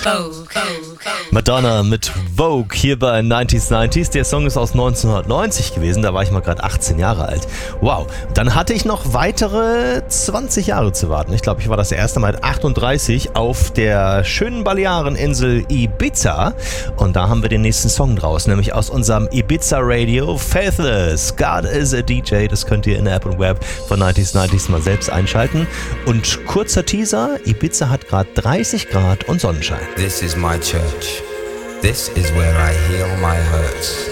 Madonna mit Vogue hier bei 90s. Der Song ist aus 1990 gewesen, da war ich mal gerade 18 Jahre alt. Wow, dann hatte ich noch weitere 20 Jahre zu warten. Ich glaube, ich war das erste Mal 38 auf der schönen Baleareninsel Ibiza und da haben wir den nächsten Song draus, nämlich aus unserem Ibiza Radio Faithless. God is a DJ, das könnt ihr in der App und Web von 90s mal selbst einschalten. Und kurzer Teaser, Ibiza hat gerade 30 Grad und Sonnenschein. This is my church. This is where I heal my hurts.